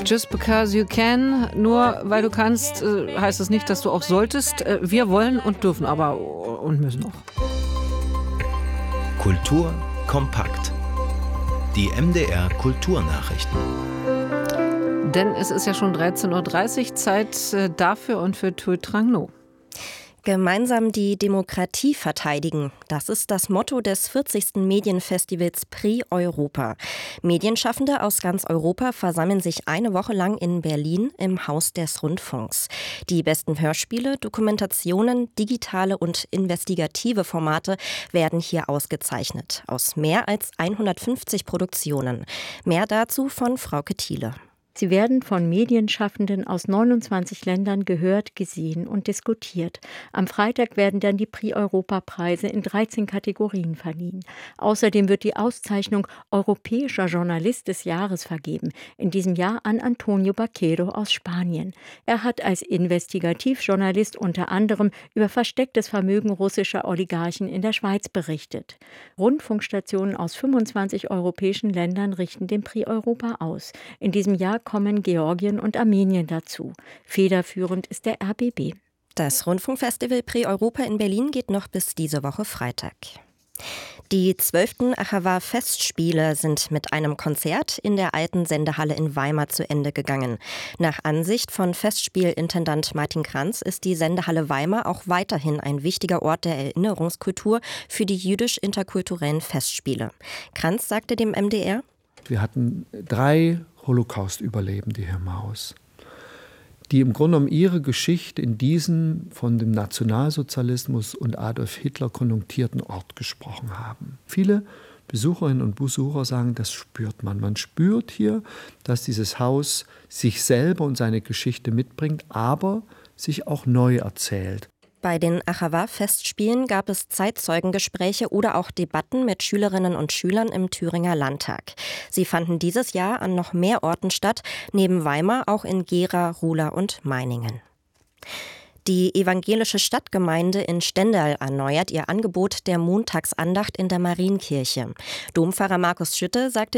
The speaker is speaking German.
Just because you can, nur weil du kannst, heißt es nicht, dass du auch solltest. Wir wollen und dürfen aber und müssen auch. Kultur kompakt. Die MDR Kulturnachrichten. Denn es ist ja schon 13:30 Uhr, Zeit dafür und für Tuit Trangno. Gemeinsam die Demokratie verteidigen. Das ist das Motto des 40. Medienfestivals Prix Europa. Medienschaffende aus ganz Europa versammeln sich eine Woche lang in Berlin im Haus des Rundfunks. Die besten Hörspiele, Dokumentationen, digitale und investigative Formate werden hier ausgezeichnet. Aus mehr als 150 Produktionen. Mehr dazu von Frauke Thiele. Sie werden von Medienschaffenden aus 29 Ländern gehört, gesehen und diskutiert. Am Freitag werden dann die Prix-Europa-Preise in 13 Kategorien verliehen. Außerdem wird die Auszeichnung Europäischer Journalist des Jahres vergeben, in diesem Jahr an Antonio Baquero aus Spanien. Er hat als Investigativjournalist unter anderem über verstecktes Vermögen russischer Oligarchen in der Schweiz berichtet. Rundfunkstationen aus 25 europäischen Ländern richten den Prix-Europa aus. In diesem Jahr kommen Georgien und Armenien dazu. Federführend ist der RBB. Das Rundfunkfestival Prix Europa in Berlin geht noch bis diese Woche Freitag. Die 12. Achawa-Festspiele sind mit einem Konzert in der alten Sendehalle in Weimar zu Ende gegangen. Nach Ansicht von Festspielintendant Martin Kranz ist die Sendehalle Weimar auch weiterhin ein wichtiger Ort der Erinnerungskultur für die jüdisch-interkulturellen Festspiele. Kranz sagte dem MDR: Wir hatten 3 Holocaust-Überlebende hier im Haus, die im Grunde genommen ihre Geschichte in diesen von dem Nationalsozialismus und Adolf Hitler konjunkturierten Ort gesprochen haben. Viele Besucherinnen und Besucher sagen, das spürt man. Man spürt hier, dass dieses Haus sich selber und seine Geschichte mitbringt, aber sich auch neu erzählt. Bei den Achawa-Festspielen gab es Zeitzeugengespräche oder auch Debatten mit Schülerinnen und Schülern im Thüringer Landtag. Sie fanden dieses Jahr an noch mehr Orten statt, neben Weimar auch in Gera, Ruhla und Meiningen. Die evangelische Stadtgemeinde in Stendal erneuert ihr Angebot der Montagsandacht in der Marienkirche. Dompfarrer Markus Schütte sagte